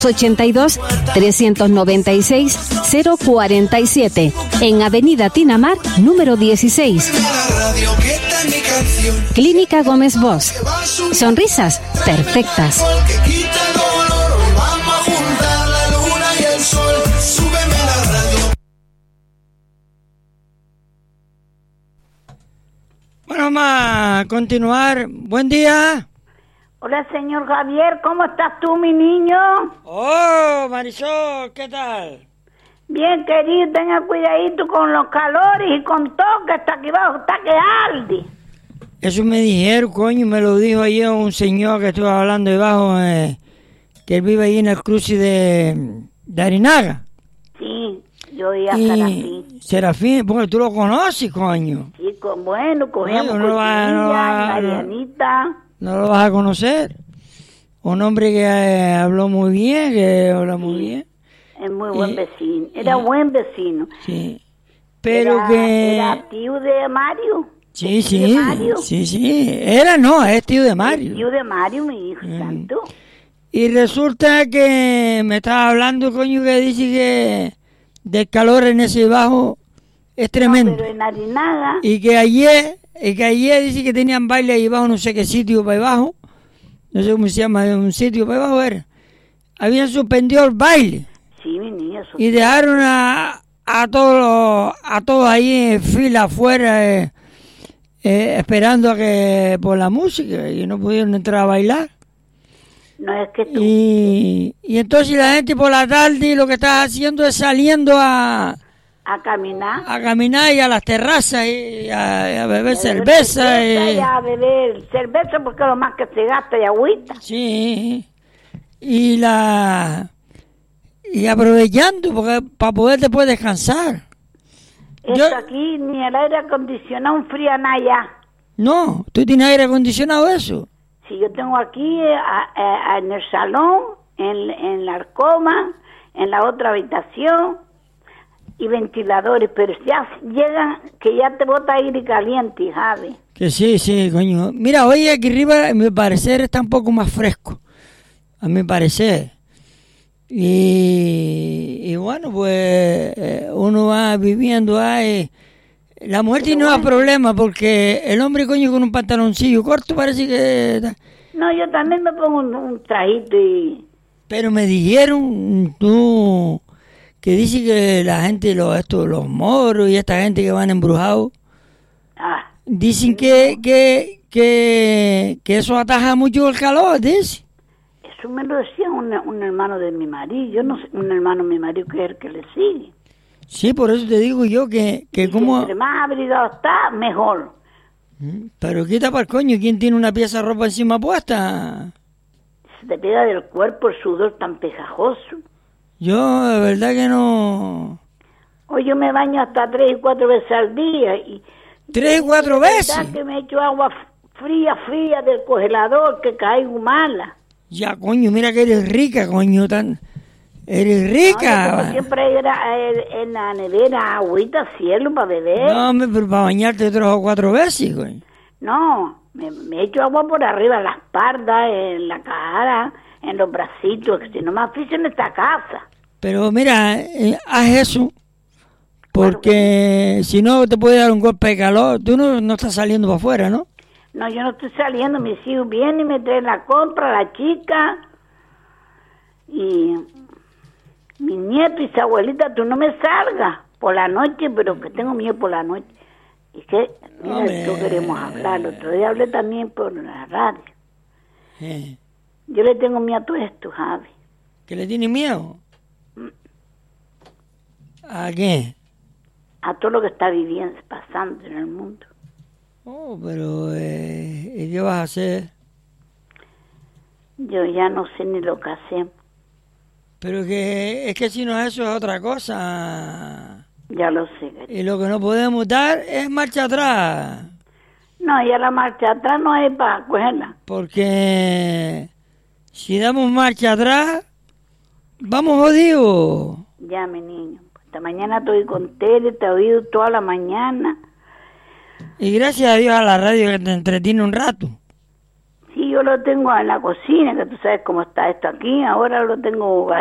82-396-047 en Avenida Tinamar, número 16. Clínica Gómez Bosch. Sonrisas perfectas. Bueno, vamos a continuar. Buen día. Hola, señor Javier, ¿cómo estás tú, mi niño? Oh, Marisol, ¿qué tal? Bien, querido, tenga cuidadito con los calores y con todo, que está aquí abajo, está que arde. Eso me dijeron, coño, me lo dijo ayer un señor que estuvo hablando debajo, que él vive ahí en el cruce de Arinaga. Sí, yo oí a Serafín. Serafín, porque tú lo conoces, coño. Sí, bueno, cogíamos Marianita. No lo vas a conocer. Un hombre que habló muy bien, que habla muy bien. Es muy buen vecino. Era buen vecino. Sí. Pero que... ¿Era tío de Mario? Sí, sí. Mario? Sí. Es tío de Mario. Tío de Mario, mi hijo santo. Y resulta que me estaba hablando, coño, que dice que del calor en ese bajo es tremendo. No, pero en Arinaga... Y que ayer dice que tenían baile ahí abajo, no sé qué sitio para abajo, no sé cómo se llama, un sitio para abajo era. Habían suspendido el baile. Sí, mi niña. Y dejaron a todos ahí en fila afuera, esperando a que por la música, y no pudieron entrar a bailar. No es que tú... Y entonces la gente por la tarde lo que está haciendo es saliendo a caminar y a las terrazas y a beber cerveza. Y a beber cerveza porque es lo más que se gasta y agüita. Sí. Y aprovechando porque para poder después descansar. Aquí ni el aire acondicionado enfría nada ya. No, ¿tú tienes aire acondicionado eso? Sí, yo tengo aquí en el salón, en la alcoba, en la otra habitación. Y ventiladores, pero ya llegan que ya te bota aire caliente, Javi. Que sí, coño. Mira, hoy aquí arriba, a mi parecer, está un poco más fresco. A mi parecer. Y bueno, pues uno va viviendo ahí. La mujer tiene más problemas porque el hombre, coño, con un pantaloncillo corto parece que... No, yo también me pongo un trajito y... Pero me dijeron, tú... que dice que la gente, los moros y esta gente que van embrujados, dicen que eso ataja mucho el calor, dice. Eso me lo decía un hermano de mi marido, yo no sé, un hermano de mi marido que es el que le sigue. Sí, por eso te digo yo que como... entre más abrigado está, mejor. Pero quita para el coño, ¿quién tiene una pieza de ropa encima puesta? Se te pega del cuerpo el sudor tan pegajoso. Yo, de verdad que no... Hoy yo me baño hasta 3 y 4 veces al día. ¿3 y 4 veces? ¿Verdad que me echo agua fría del congelador, que caigo mala? Ya, coño, mira que eres rica, coño, eres rica. No, siempre era en la nevera, agüita, cielo, para beber. No, pero para bañarte 3 o 4 veces, coño. No, me echo agua por arriba, en la espalda, en la cara, en los bracitos, que si no me aficio en esta casa. Pero mira, haz eso, porque si no te puede dar un golpe de calor. Tú no estás saliendo para afuera, ¿no? No, yo no estoy saliendo, mis hijos vienen y me traen la compra, la chica, y mi nieto y su abuelita, tú no me salgas por la noche, pero que tengo miedo por la noche. Y que, mira, esto queremos hablar. El otro día hablé también por la radio. Yo le tengo miedo a todo esto, Javi. ¿Que le tiene miedo? ¿A qué? A todo lo que está viviendo, pasando en el mundo. Oh, pero ¿y qué vas a hacer? Yo ya no sé ni lo que hacemos. Pero que es que si no eso es otra cosa. Ya lo sé. Y lo que no podemos dar es marcha atrás. No, ya la marcha atrás no es para cogerla. Porque si damos marcha atrás, vamos jodidos. Ya, mi niño. Esta mañana estoy con Tere, te he oído toda la mañana. Y gracias a Dios a la radio que te entretiene un rato. Sí, yo lo tengo en la cocina, que tú sabes cómo está esto aquí. Ahora lo tengo